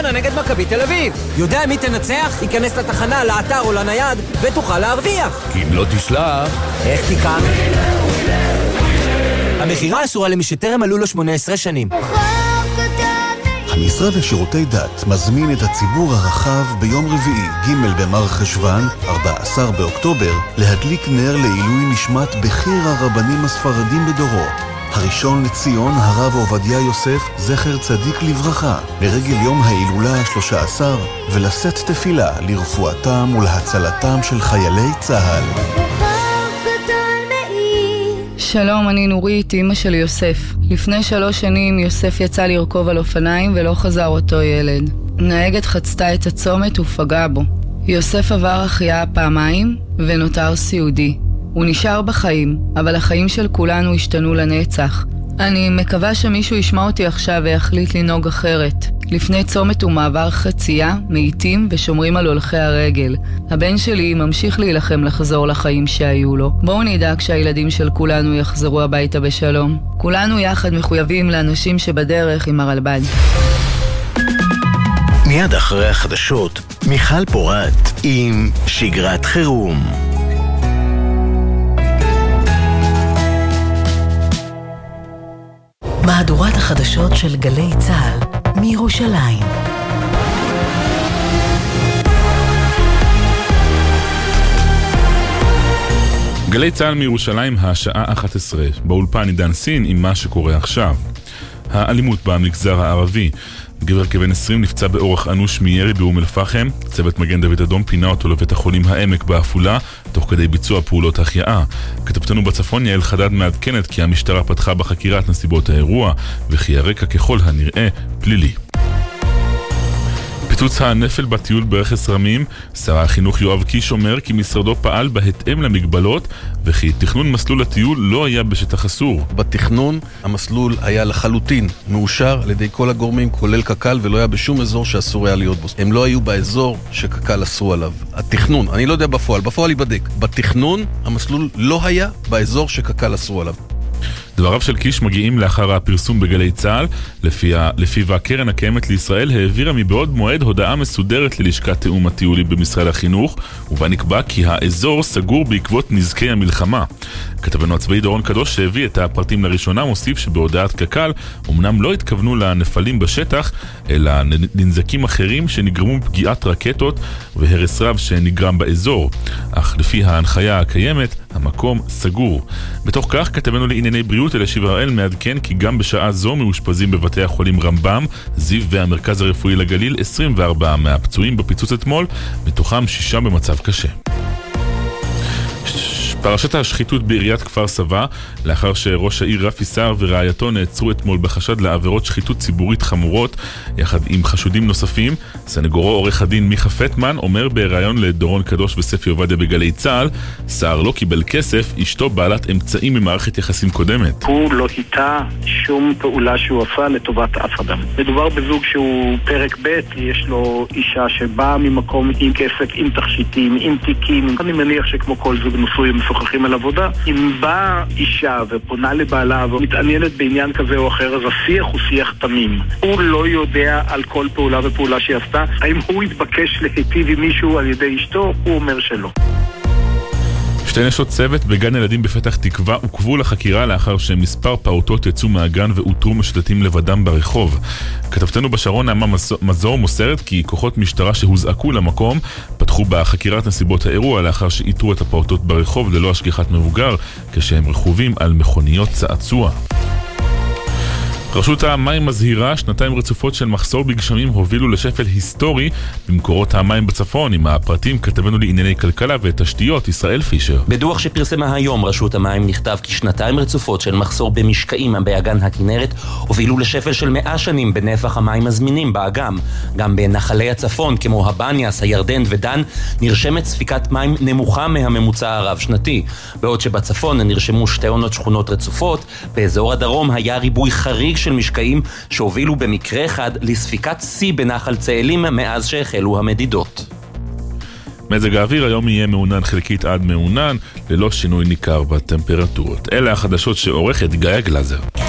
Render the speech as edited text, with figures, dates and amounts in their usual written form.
ברצלונה נגד מכבי תל אביב. יודע מי תנצח? ייכנס לתחנה, לאתר או לנייד ותוכל להרוויח. כי אם לא תשלח... איך תיקח? המחירה אסורה למי שטרם מלאו לו 18 שנים. המשרד לשירותי דת מזמין את הציבור הרחב ביום רביעי ג' במר חשוון, 14 באוקטובר, להדליק נר לעילוי נשמת בכיר הרבנים הספרדים בדורו, הראשון לציון הרב עובדיה יוסף זכר צדיק לברכה, לרגל יום ההילולה ה-13, ולשאת תפילה לרפואתם ולהצלתם של חיילי צה"ל. שלום, אני נורית, אמא של יוסף. לפני 3 שנים יוסף יצא לרכוב על אופניים ולא חזר אותו ילד. נהגת חצתה את הצומת ופגעה בו. יוסף עבר החייאה פעמיים ונותר סיעודי. הוא נשאר בחיים, אבל החיים של כולנו השתנו לנצח. אני מקווה שמישהו ישמע אותי עכשיו ויחליט לנהוג אחרת. לפני צומת ומעבר חצייה, מאיטים ושומרים על הולכי הרגל. הבן שלי ממשיך להילחם לחזור לחיים שהיו לו. בואו נדאג שהילדים של כולנו יחזרו הביתה בשלום. כולנו יחד מחויבים לאנשים שבדרך עם הרלב"ד. מיד אחרי החדשות, מיכל פורט עם שגרת חירום. מהדורת החדשות של גלי צה"ל מירושלים. גלי צה"ל מירושלים, השעה 11. באולפן עידן סין עם מה שקורה עכשיו. האלימות במגזר הערבי. גבר כבן 20 נפצע באורח אנוש מירי באום אל-פחם. צוות מגן דוד אדום פינה אותו לבית החולים העמק בעפולה תוך כדי ביצוע פעולות החייאה. כתבתנו בצפון יעל חדד מעדכנת כי המשטרה פתחה בחקירת נסיבות האירוע וכי הרקע ככל הנראה פלילי. פיצוץ הנפל בטיול ברכס רמים. שר החינוך יואב קיש אומר כי משרדו פעל בהתאם למגבלות וכי תכנון מסלול הטיול לא היה בשטח אסור. בתכנון המסלול היה לחלוטין מאושר על ידי כל הגורמים כולל קק"ל ולא היה בשום אזור שאסור היה להיות בו. הם לא היו באזור שקק"ל אסרו עליו. התכנון, אני לא יודע בפועל ייבדק. בתכנון המסלול לא היה באזור שקק"ל אסרו עליו. דבריו של קיש מגיעים לאחר הפרסום בגלי צה"ל, לפיו הקרן הקיימת לישראל העבירה מבעוד מועד הודעה מסודרת ללשכת תאום הטיולי במשרד החינוך, ובה נקבע כי האזור סגור בעקבות נזקי המלחמה. כתבנו הצבאי דורון קדוש שהביא את הפרטים לראשונה מוסיף שבהודעת קק"ל אמנם לא התכוונו לנפלים בשטח, אלא לנזקים אחרים שנגרמו פגיעת רקטות והרס רב שנגרם באזור. אך לפי ההנחיה הקיימת, המקום סגור. בתוך כך כתבנו לענייני בריאות אלישיב הראל מעדכן כי גם בשעה זו מאושפזים בבתי החולים רמב"ם, זיו והמרכז הרפואי לגליל 24 מהפצועים בפיצוץ אתמול, מתוכם 6 במצב קשה. פרשת השחיתות בעיריית כפר סבא, לאחר שראש העיר רפי סער ורעייתו נעצרו אתמול בחשד לעבירות שחיתות ציבורית חמורות, יחד עם חשודים נוספים. סנגורו עורך הדין מיכה פטמן אומר בראיון לדורון קדוש וספי עובדיה בגלי צה"ל, סער לא קיבל כסף, אשתו בעלת אמצעים ממערכת יחסים קודמת. הוא לא היטה שום פעולה שהוא עשה לטובת אף אדם. מדובר בזוג שהוא פרק ב', יש לו אישה שבאה ממקום עם כסף, עם תכשיטים, עם תיקים. אני מניח שכמו כל זוג נשוי משוחחים על עבודה. אם באה אישה ופונה לבעלה ומתעניינת בעניין כזה או אחר, אז השיח הוא שיח תמים. הוא לא יודע על כל פעולה ופעולה שהיא עשתה. האם הוא התבקש להיטיב עם מישהו על ידי אשתו? הוא אומר שלא. 2 נשות צוות בגן ילדים בפתח תקווה עוכבו לחקירה לאחר שמספר פעוטות יצאו מהגן ואותרו משוטטים לבדם ברחוב. כתבתנו בשרון נעמה מזור מוסרת כי כוחות משטרה שהוזעקו למקום פתחו בחקירת נסיבות האירוע לאחר שאיתרו את הפעוטות ברחוב ללא השגיחת מבוגר כשהם רכובים על מכוניות צעצוע. רשות המים מזהירה 2 רצופות של מחסור בגשמים הובילו לשפל היסטורי במקורות המים בצפון. עם הפרטים כתבנו לענייני כלכלה ותשתיות ישראל פישר. בדוח שפרסמה היום רשות המים נכתב כי 2 רצופות של מחסור במשקעים באגן הכנרת הובילו לשפל של 100 שנים בנפח המים הזמינים באגם. גם בנחלי הצפון כמו הבניאס, הירדן ודן נרשמת ספיקת מים נמוכה מהממוצע הרב שנתי. בעוד שבצפון נרשמו 2 עונות שכונות רצופות, באזור הדרום היה ריבוי חריג של משקעים שהובילו במקרה אחד לספיקת שיא בנחל צאלים מאז שהחלו המדידות. מזג האוויר היום יהיה מעונן חלקית עד מעונן ללא שינוי ניכר בטמפרטורות. אלה החדשות שעורכת גיא גלזר.